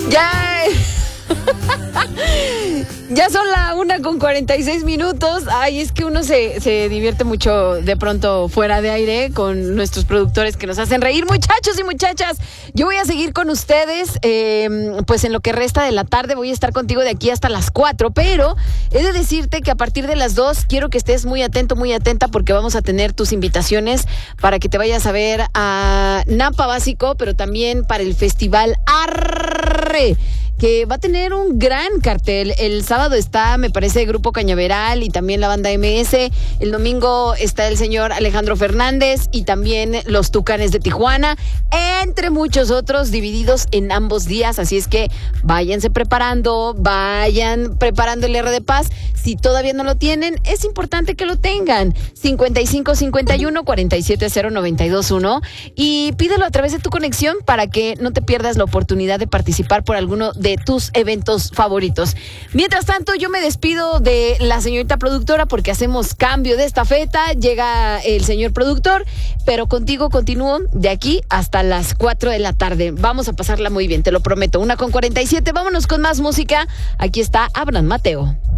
Ya. Ya son la 1:46. Ay, es que uno se divierte mucho de pronto fuera de aire con nuestros productores que nos hacen reír. Muchachos y muchachas, yo voy a seguir con ustedes pues en lo que resta de la tarde. Voy a estar contigo de aquí hasta las 4, pero he de decirte que a partir de las 2 quiero que estés muy atento, muy atenta, porque vamos a tener tus invitaciones para que te vayas a ver a Nampa Básico, pero también para el Festival Arre, que va a tener un gran cartel. El sábado está, me parece, Grupo Cañaveral y también la banda MS. El domingo está el señor Alejandro Fernández y también los Tucanes de Tijuana, entre muchos otros, divididos en ambos días. Así es que váyanse preparando, vayan preparando el R de Paz. Si todavía no lo tienen, es importante que lo tengan. 5551-470-921 y pídelo a través de tu conexión para que no te pierdas la oportunidad de participar por alguno de tus eventos favoritos. Mientras tanto, yo me despido de la señorita productora porque hacemos cambio de estafeta. Llega el señor productor, pero contigo continúo de aquí hasta las 4 de la tarde. Vamos a pasarla muy bien, te lo prometo. 1:47. Vámonos con más música. Aquí está Abraham Mateo.